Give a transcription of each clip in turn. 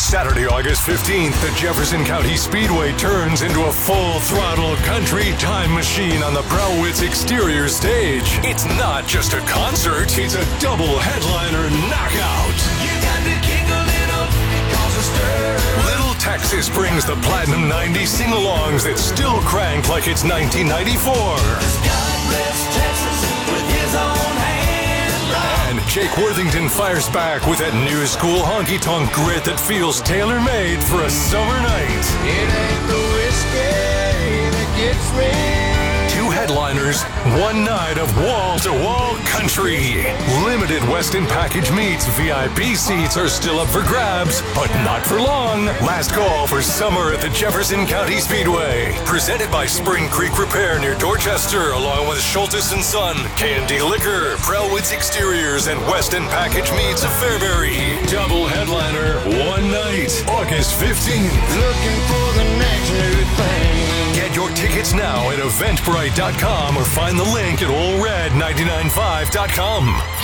Saturday, August 15th, the Jefferson County Speedway turns into a full-throttle country time machine on the Prowitz exterior stage. It's not just a concert, it's a double headliner knockout. You got the king a little, cause a stir. Little Texas brings the Platinum 90 sing-alongs that still crank like it's 1994. God bless Texas with his own hand. And Jake Worthington fires back with that new school honky-tonk grit that feels tailor-made for a summer night. It ain't the whiskey that gets me. Two headliners, one night of wall-to-wall country. Limited Westin package meets, VIP seats are still up for grabs, but not for long. Last call for summer at the Jefferson County Speedway. Presented by Spring Creek Repair near Dorchester, along with Schultes & Son, K&D Liquor, Prowitz Exteriors, and Westin package meets of Fairbury. Double headliner, one night, August 15th. Looking for the next new thing. Get your tickets now at Eventbrite.com or find the link at allred995.com.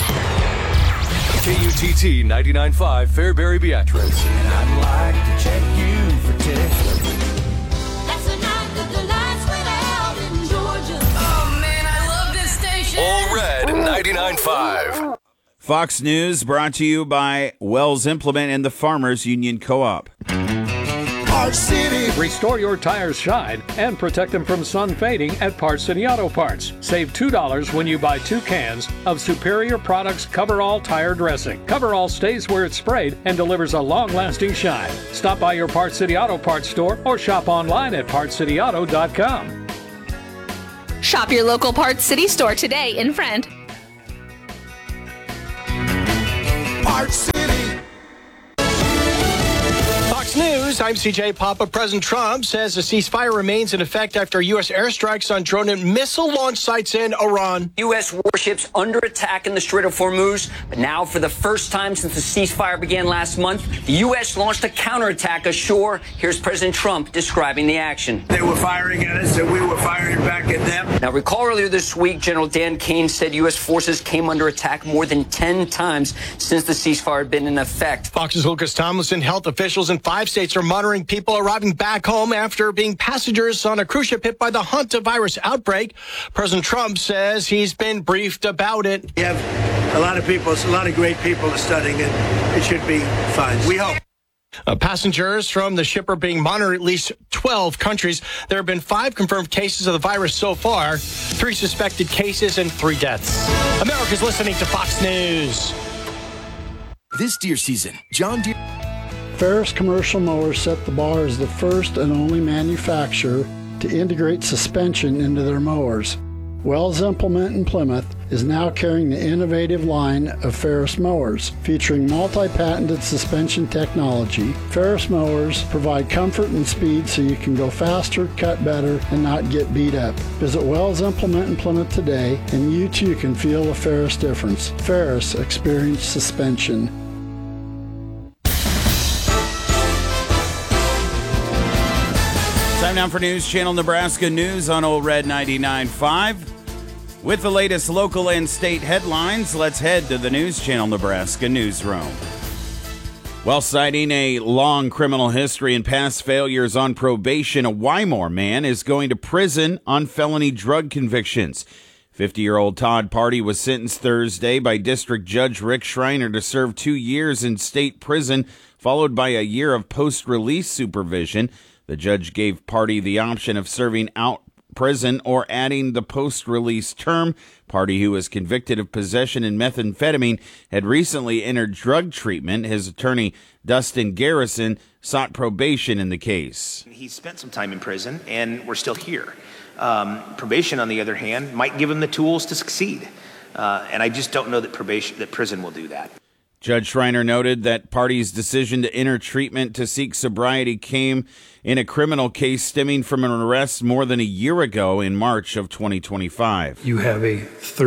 KUTT 99.5 Fairbury Beatrice. And I'd like to check you for tickets. That's the night that the lights went out in Georgia. Oh man, I love this station. All Red 99.5. Fox News brought to you by Wells Implement and the Farmers Union Co-op. Parts City. Restore your tires' shine and protect them from sun fading at Parts City Auto Parts. Save $2 when you buy 2 cans of Superior Products Coverall Tire Dressing. Coverall stays where it's sprayed and delivers a long-lasting shine. Stop by your Parts City Auto Parts store or shop online at PartsCityAuto.com. Shop your local Parts City store today in Friend. Parts City. News, I'm CJ Papa. President Trump says a ceasefire remains in effect after U.S. airstrikes on drone and missile launch sites in Iran. U.S. warships under attack in the Strait of Hormuz. But now, for the first time since the ceasefire began last month, the U.S. launched a counterattack ashore. Here's President Trump describing the action. They were firing at us and we were firing back at them. Now, recall earlier this week, General Dan Kane said U.S. forces came under attack more than 10 times since the ceasefire had been in effect. Fox's Lucas Tomlinson. Health officials in 5 states are monitoring people arriving back home after being passengers on a cruise ship hit by the hantavirus outbreak. President Trump says he's been briefed about it. We have a lot of people, a lot of great people are studying it. It should be fine. We hope. Passengers from the ship are being monitored at least 12 countries. There have been 5 confirmed cases of the virus so far, 3 suspected cases and 3 deaths. America's listening to Fox News. This deer season, John Deere. Ferris Commercial Mowers set the bar as the first and only manufacturer to integrate suspension into their mowers. Wells Implement in Plymouth is now carrying the innovative line of Ferris mowers, featuring multi-patented suspension technology. Ferris mowers provide comfort and speed so you can go faster, cut better, and not get beat up. Visit Wells Implement in Plymouth today, and you too can feel a Ferris difference. Ferris Experience Suspension. Time now for News Channel Nebraska News on Old Red 99.5. With the latest local and state headlines, let's head to the News Channel Nebraska newsroom. While citing a long criminal history and past failures on probation, a Wymore man is going to prison on felony drug convictions. 50-year-old Todd Party was sentenced Thursday by District Judge Rick Schreiner to serve 2 years in state prison, followed by a year of post-release supervision. The judge gave Party the option of serving out prison or adding the post-release term. Party, who was convicted of possession in methamphetamine, had recently entered drug treatment. His attorney, Dustin Garrison, sought probation in the case. He spent some time in prison, and we're still here. Probation, on the other hand, might give him the tools to succeed. And I just don't know that prison will do that. Judge Schreiner noted that Party's decision to enter treatment to seek sobriety came in a criminal case stemming from an arrest more than a year ago in March of 2025. You have a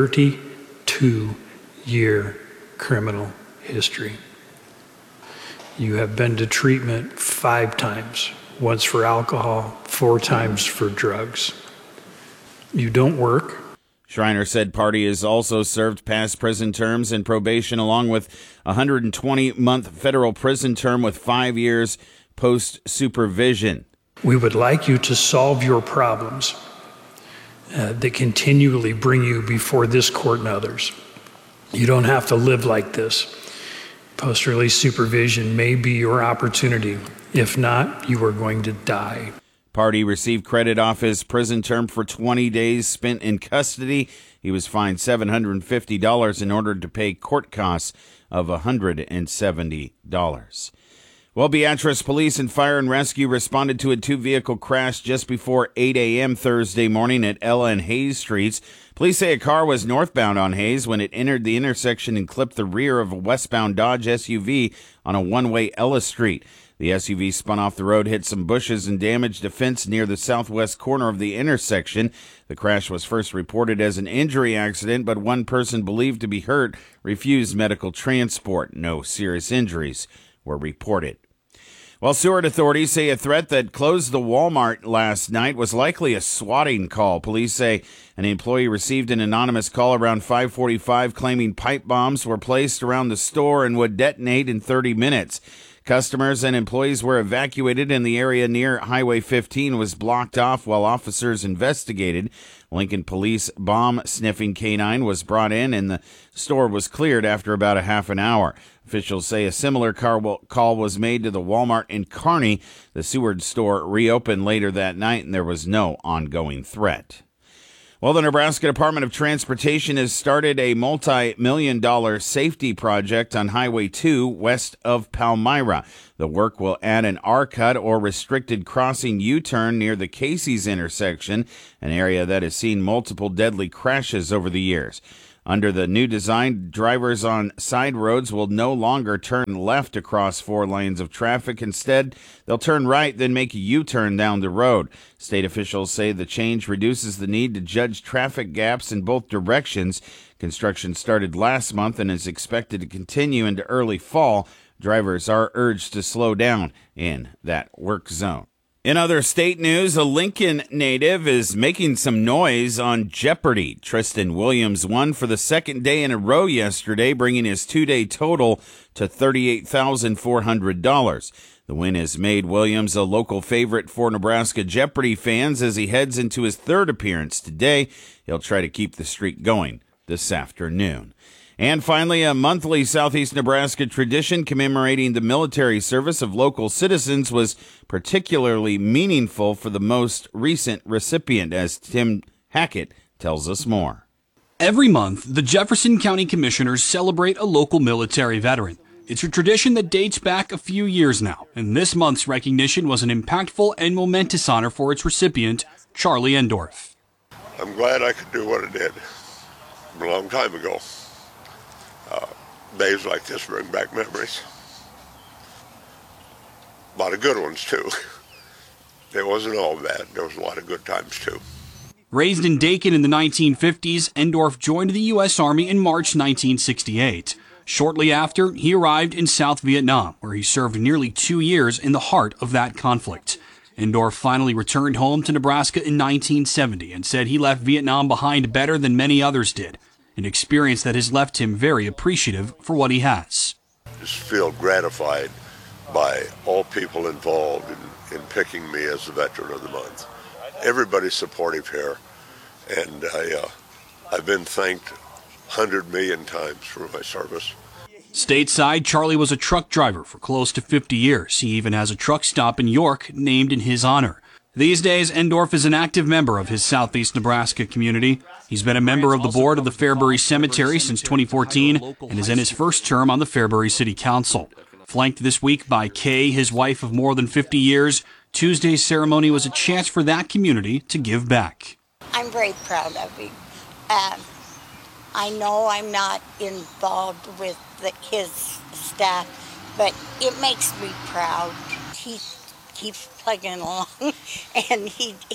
32-year criminal history. You have been to treatment 5 times, once for alcohol, 4 times for drugs. You don't work. Schreiner said Party has also served past prison terms and probation, along with a 120-month federal prison term with 5 years post-supervision. We would like you to solve your problems that continually bring you before this court and others. You don't have to live like this. Post-release supervision may be your opportunity. If not, you are going to die. Party received credit off his prison term for 20 days spent in custody. He was fined $750 in order to pay court costs of $170. Well, Beatrice Police and Fire and Rescue responded to a two-vehicle crash just before 8 a.m. Thursday morning at Ella and Hayes Streets. Police say a car was northbound on Hayes when it entered the intersection and clipped the rear of a westbound Dodge SUV on a one-way Ella Street. The SUV spun off the road, hit some bushes, and damaged a fence near the southwest corner of the intersection. The crash was first reported as an injury accident, but one person believed to be hurt refused medical transport. No serious injuries were reported. While Seward authorities say a threat that closed the Walmart last night was likely a swatting call. Police say an employee received an anonymous call around 5:45 claiming pipe bombs were placed around the store and would detonate in 30 minutes. Customers and employees were evacuated, and the area near Highway 15 was blocked off while officers investigated. Lincoln Police bomb-sniffing canine was brought in, and the store was cleared after about a half an hour. Officials say a similar call was made to the Walmart in Kearney. The Seward store reopened later that night, and there was no ongoing threat. Well, the Nebraska Department of Transportation has started a multi-million-dollar safety project on Highway 2 west of Palmyra. The work will add an R-cut or restricted crossing U-turn near the Casey's intersection, an area that has seen multiple deadly crashes over the years. Under the new design, drivers on side roads will no longer turn left across 4 lanes of traffic. Instead, they'll turn right, then make a U-turn down the road. State officials say the change reduces the need to judge traffic gaps in both directions. Construction started last month and is expected to continue into early fall. Drivers are urged to slow down in that work zone. In other state news, a Lincoln native is making some noise on Jeopardy! Tristan Williams won for the second day in a row yesterday, bringing his 2-day total to $38,400. The win has made Williams a local favorite for Nebraska Jeopardy! Fans as he heads into his third appearance today. He'll try to keep the streak going this afternoon. And finally, a monthly Southeast Nebraska tradition commemorating the military service of local citizens was particularly meaningful for the most recent recipient, as Tim Hackett tells us more. Every month, the Jefferson County Commissioners celebrate a local military veteran. It's a tradition that dates back a few years now, and this month's recognition was an impactful and momentous honor for its recipient, Charlie Endorf. I'm glad I could do what I did a long time ago. Days like this bring back memories. A lot of good ones, too. It wasn't all bad. There was a lot of good times, too. Raised in Dakin in the 1950s, Endorf joined the U.S. Army in March 1968. Shortly after, he arrived in South Vietnam, where he served nearly 2 years in the heart of that conflict. Endorf finally returned home to Nebraska in 1970 and said he left Vietnam behind better than many others did, an experience that has left him very appreciative for what he has. Just feel gratified by all people involved in picking me as the Veteran of the Month. Everybody's supportive here, and I've been thanked 100 million times for my service. Stateside, Charlie was a truck driver for close to 50 years. He even has a truck stop in York named in his honor. These days, Endorf is an active member of his Southeast Nebraska community. He's been a member of the board of the Fairbury Cemetery since 2014 and is in his first term on the Fairbury City Council. Flanked this week by Kay, his wife of more than 50 years, Tuesday's ceremony was a chance for that community to give back. I'm very proud of him. I know I'm not involved with his staff, but it makes me proud. He keeps plugging along, and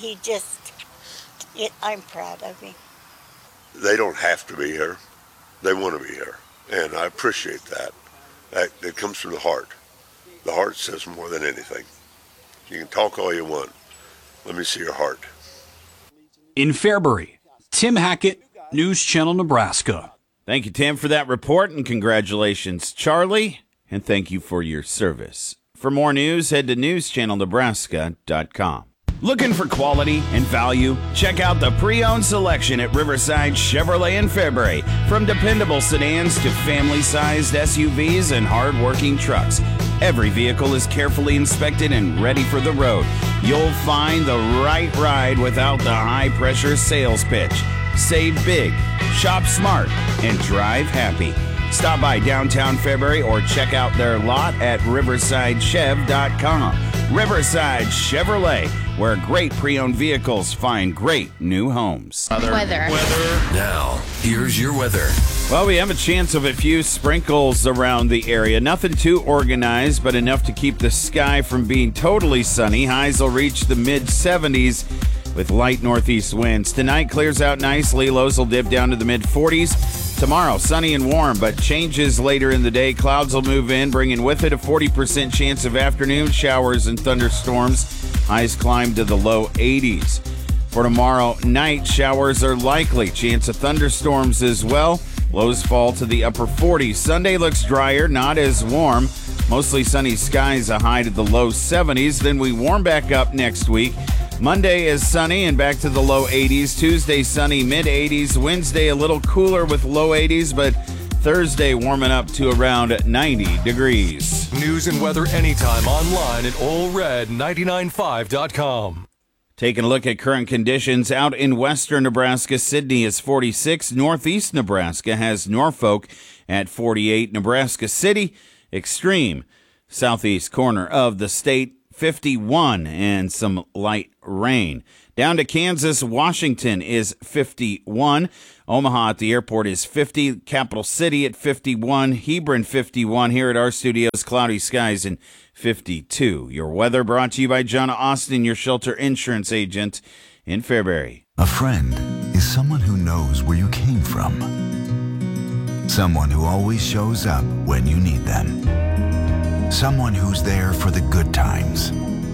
I'm proud of him. They don't have to be here. They want to be here, and I appreciate that. It comes from the heart. The heart says more than anything. You can talk all you want. Let me see your heart. In Fairbury, Tim Hackett, News Channel Nebraska. Thank you, Tim, for that report, and congratulations, Charlie, and thank you for your service. For more news, head to newschannelnebraska.com. Looking for quality and value? Check out the pre-owned selection at Riverside Chevrolet in Fairbury. From dependable sedans to family-sized SUVs and hard-working trucks, every vehicle is carefully inspected and ready for the road. You'll find the right ride without the high-pressure sales pitch. Save big, shop smart, and drive happy. Stop by downtown Fairbury or check out their lot at riversidechev.com. Riverside Chevrolet, where great pre-owned vehicles find great new homes. Weather. Now, here's your weather. Well, we have a chance of a few sprinkles around the area. Nothing too organized, but enough to keep the sky from being totally sunny. Highs will reach the mid-70s with light northeast winds. Tonight clears out nicely. Lows will dip down to the mid-40s. Tomorrow, sunny and warm, but changes later in the day. Clouds will move in, bringing with it a 40% chance of afternoon showers and thunderstorms. Highs climb to the low 80s. For tomorrow night, showers are likely. Chance of thunderstorms as well. Lows fall to the upper 40s. Sunday looks drier, not as warm. Mostly sunny skies, a high to the low 70s. Then we warm back up next week. Monday is sunny and back to the low 80s. Tuesday, sunny, mid-80s. Wednesday, a little cooler with low 80s, but Thursday warming up to around 90 degrees. News and weather anytime online at allred995.com. Taking a look at current conditions out in western Nebraska, Sidney is 46. Northeast Nebraska has Norfolk at 48. Nebraska City, extreme southeast corner of the state, 51 and some light rain. Down to Kansas, Washington is 51. Omaha at the airport is 50. Capital City at 51. Hebron 51. Here at our studios, cloudy skies and 52. Your weather brought to you by John Austin, your shelter insurance agent in Fairbury. A friend is someone who knows where you came from. Someone who always shows up when you need them. Someone who's there for the good times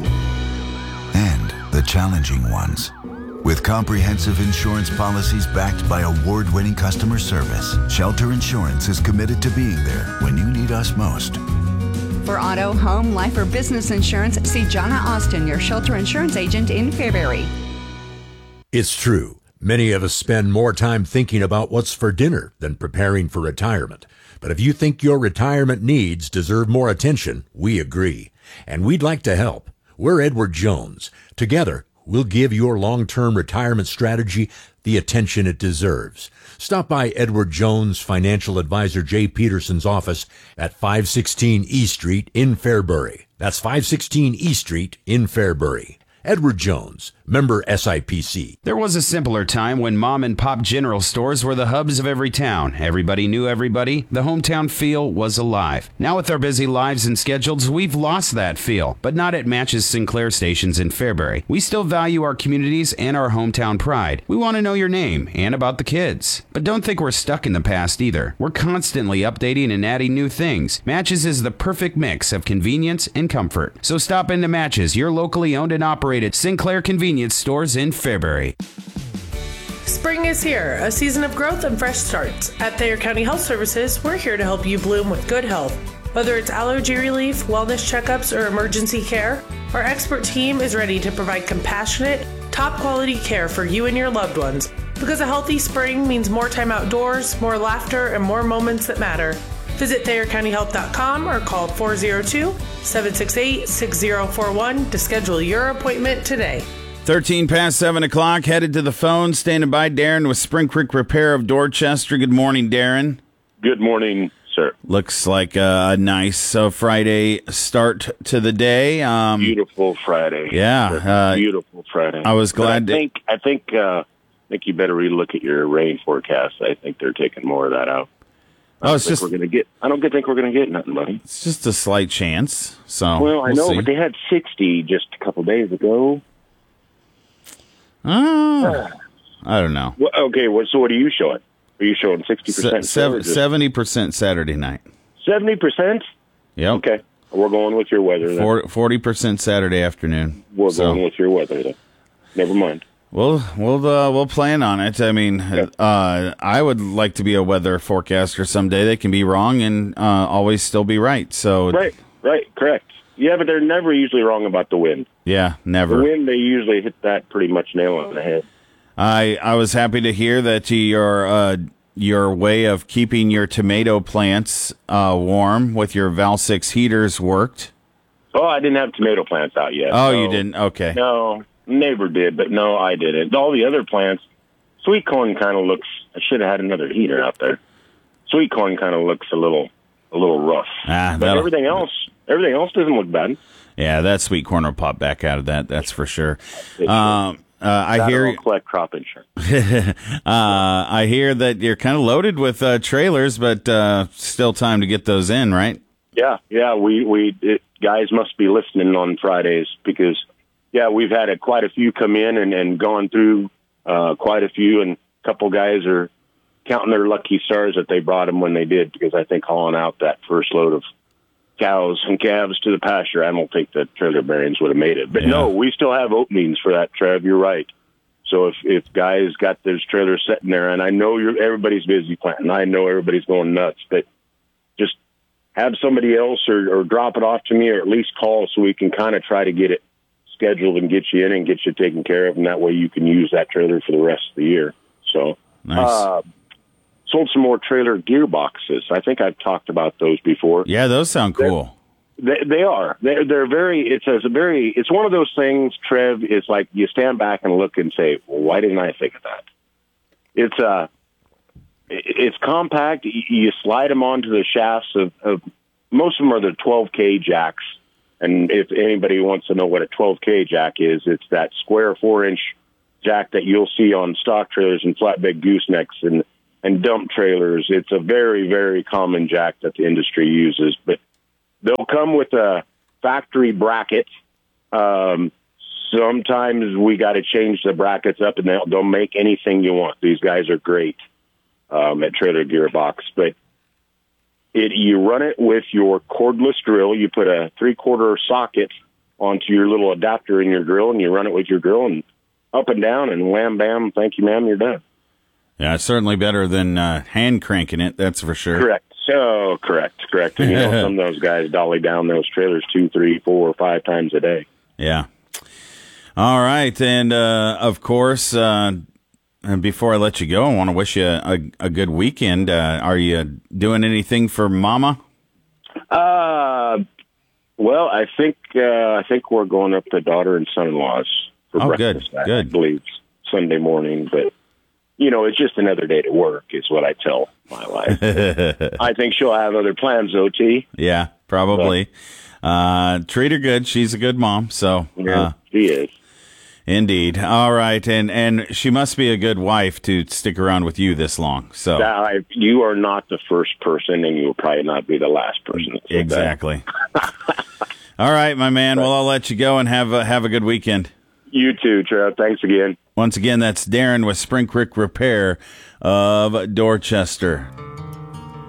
and the challenging ones. With comprehensive insurance policies backed by award-winning customer service, Shelter Insurance is committed to being there when you need us most. For auto, home, life, or business insurance, see Jonna Austin, your shelter insurance agent in Fairbury. It's true. Many of us spend more time thinking about what's for dinner than preparing for retirement. But if you think your retirement needs deserve more attention, we agree. And we'd like to help. We're Edward Jones. Together, we'll give your long-term retirement strategy the attention it deserves. Stop by Edward Jones Financial Advisor Jay Peterson's office at 516 E Street in Fairbury. That's 516 E Street in Fairbury. Edward Jones, member SIPC. There was a simpler time when mom and pop general stores were the hubs of every town. Everybody knew everybody. The hometown feel was alive. Now with our busy lives and schedules, we've lost that feel, but not at Matches Sinclair stations in Fairbury. We still value our communities and our hometown pride. We want to know your name and about the kids. But don't think we're stuck in the past either. We're constantly updating and adding new things. Matches is the perfect mix of convenience and comfort. So stop into Matches, your locally owned and operated Sinclair convenience stores in Fairbury. Spring is here, a season of growth and fresh starts. At Thayer County Health Services, we're here to help you bloom with good health. Whether it's allergy relief, wellness checkups, or emergency care, our expert team is ready to provide compassionate, top-quality care for you and your loved ones. Because a healthy spring means more time outdoors, more laughter, and more moments that matter. Visit ThayerCountyHealth.com or call 402-768-6041 to schedule your appointment today. 13 past 7 o'clock, headed to the phone, standing by Darren with Spring Creek Repair of Dorchester. Good morning, Darren. Good morning, sir. Looks like a nice Friday start to the day. Beautiful Friday. Yeah. Beautiful Friday. I was glad I think you better relook at your rain forecast. I think they're taking more of that out. I don't think we're going to get nothing, buddy. It's just a slight chance. So well, I know, but they had 60 just a couple days ago. I don't know. Well, okay, so what are you showing? Are you showing 60%? 70% Saturday night. 70%? Yep. Okay, we're going with your weather then. 40% Saturday afternoon. We're going with your weather then. Never mind. We'll plan on it. I mean, I would like to be a weather forecaster someday. They can be wrong and always still be right. So right, correct. Yeah, but they're never usually wrong about the wind. Yeah, never. The wind, they usually hit that pretty much nail on the head. I was happy to hear that your way of keeping your tomato plants warm with your Val 6 heaters worked. Oh, I didn't have tomato plants out yet. Oh, you didn't? Okay. No, neighbor did, but no, I didn't. All the other plants, sweet corn kind of looks. I should have had another heater out there. Sweet corn kind of looks a little rough. But everything else doesn't look bad. Yeah, that sweet corn will pop back out of that. That's for sure. I hear collect crop insurance. I hear that you're kind of loaded with trailers, but still time to get those in, right? Yeah. Guys must be listening on Fridays because, we've had quite a few come in and gone through quite a few, and a couple guys are counting their lucky stars that they brought them when they did, because I think hauling out that first load of cows and calves to the pasture, I don't think the trailer bearings would have made it. But no, we still have openings for that, Trev. You're right. So if guys got those trailers sitting there, and I know everybody's busy planting, I know everybody's going nuts, but just have somebody else or drop it off to me, or at least call so we can kind of try to get it scheduled and get you in and get you taken care of, and that way you can use that trailer for the rest of the year. So, nice. Sold some more trailer gearboxes. I think I've talked about those before. Yeah, those sound cool. They are. They're very. It's one of those things, Trev. It's like you stand back and look and say, well, "Why didn't I think of that?" It's compact. You slide them onto the shafts of most of them are the 12K jacks. And if anybody wants to know what a 12K jack is, it's that square 4-inch jack that you'll see on stock trailers and flatbed goosenecks and dump trailers. It's a very, very common jack that the industry uses, but they'll come with a factory bracket. Sometimes we got to change the brackets up, and they'll make anything you want. These guys are great at Trailer Gearbox, but you run it with your cordless drill. You put a 3/4 socket onto your little adapter in your drill, and you run it with your drill, and up and down, and wham, bam, thank you, ma'am, you're done. Yeah, it's certainly better than hand cranking it, that's for sure. Correct. So, correct. And some of those guys dolly down those trailers 2, 3, 4, 5 times a day. Yeah. All right, and of course, and before I let you go, I want to wish you a good weekend. Are you doing anything for Mama? Well, I think we're going up to daughter and son-in-law's for breakfast. Good. I believe Sunday morning, but it's just another day to work is what I tell my wife. I think she'll have other plans, though, T. Yeah, probably. Treat her good. She's a good mom. So yeah, she is. Indeed. All right, and she must be a good wife to stick around with you this long. So you are not the first person, and you will probably not be the last person. Exactly. All right, my man. Well, I'll let you go and have a good weekend. You too, Trev. Thanks again. Once again, that's Darren with Spring Creek Repair of Dorchester.